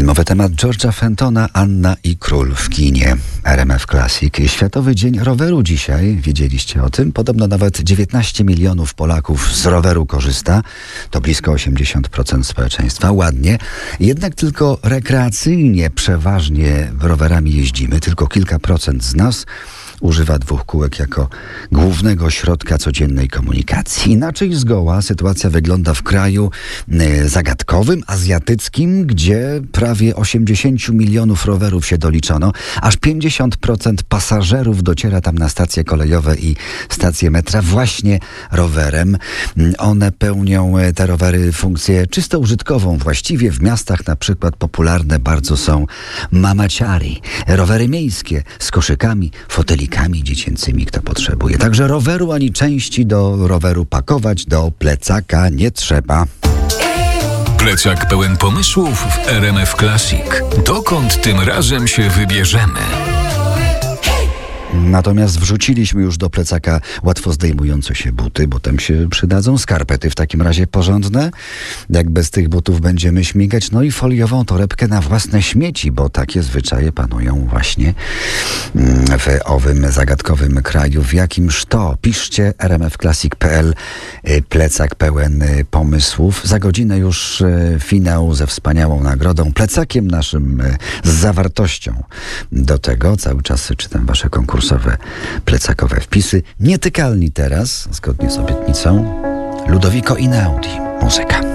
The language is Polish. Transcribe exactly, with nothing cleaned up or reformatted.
Filmowy temat George'a Fentona, Anna i Król w kinie. R M F Classic. Światowy Dzień Roweru dzisiaj. Wiedzieliście o tym? Podobno nawet dziewiętnaście milionów Polaków z roweru korzysta. To blisko osiemdziesiąt procent społeczeństwa. Ładnie. Jednak tylko rekreacyjnie przeważnie rowerami jeździmy. Tylko kilka procent z nas używa dwóch kółek jako głównego środka codziennej komunikacji. Inaczej zgoła sytuacja wygląda w kraju y, zagadkowym, azjatyckim, gdzie prawie osiemdziesiąt milionów rowerów się doliczono. Aż pięćdziesiąt procent pasażerów dociera tam na stacje kolejowe i stacje metra właśnie rowerem. One pełnią, te rowery, funkcję czysto użytkową. Właściwie w miastach na przykład popularne bardzo są mamaciari, rowery miejskie z koszykami, fotelikami dziecięcymi, kto potrzebuje. Także roweru ani części do roweru pakować do plecaka nie trzeba. Plecak pełen pomysłów w R M F Classic. Dokąd tym razem się wybierzemy? Natomiast wrzuciliśmy już do plecaka łatwo zdejmujące się buty, bo tam się przydadzą. Skarpety w takim razie porządne. Jak bez tych butów będziemy śmigać. No i foliową torebkę na własne śmieci, bo takie zwyczaje panują właśnie w owym zagadkowym kraju. W jakimż to? Piszcie r m f classic kropka p l. Plecak pełen pomysłów. Za godzinę już finał ze wspaniałą nagrodą. Plecakiem naszym z zawartością. Do tego cały czas czytam wasze konkursy. Plecakowe wpisy. Nietykalni teraz, zgodnie z obietnicą, Ludovico Einaudi. Muzyka.